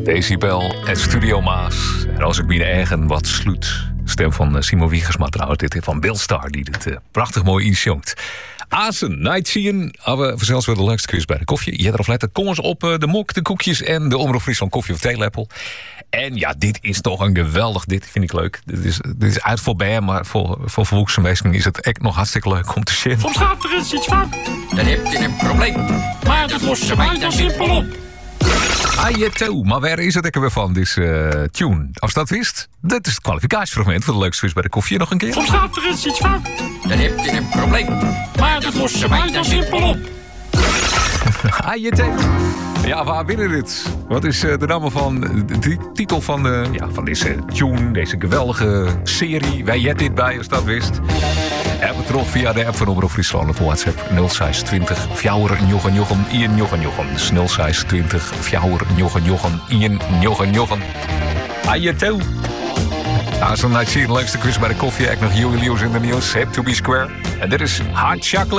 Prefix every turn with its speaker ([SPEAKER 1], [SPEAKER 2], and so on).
[SPEAKER 1] Decibel en Studio Maas. En als ik me ergen wat sluit. Stem van Simon Wiegersma trouwens. Dit van Bill Starr die dit prachtig mooi inzongt. Azen, night zien. We zelfs weer de leukste quiz bij de koffie. Je hebt erop letten. Kom eens op de mok, de koekjes en de Omroep Friesland koffie of theelepel. En ja, dit is toch een geweldig. Dit vind ik leuk. Dit is uit voorbij, maar voor volwassen mensen is het echt nog hartstikke leuk om te zien.
[SPEAKER 2] Soms gaat er eens iets fout.
[SPEAKER 3] Dan heb je een probleem.
[SPEAKER 2] Maar dat lossen wij dan simpel op.
[SPEAKER 1] Ajeto, maar waar is het weer van, deze tune? Als dat wist, dat is het kwalificatiefragment voor de leukste quiz bij de koffie. Nog een keer.
[SPEAKER 2] Soms gaat er eens iets fout.
[SPEAKER 3] Dan heb je een probleem.
[SPEAKER 2] Maar dat lossen wij dan simpel op.
[SPEAKER 1] Ajeto. Ja, waar binnen dit? Wat is de naam van de titel van deze tune, deze geweldige serie? Wij jet dit bij, als dat wist. En we terug via de app van Omroep Friesland op WhatsApp 0620 499 199. 0620 499 199. Ajeto. Zo night zien, leukste quiz bij de koffie. Ik nog Joey Leeuws in de nieuws. Hip to be square. En dit is Hard Chocolate.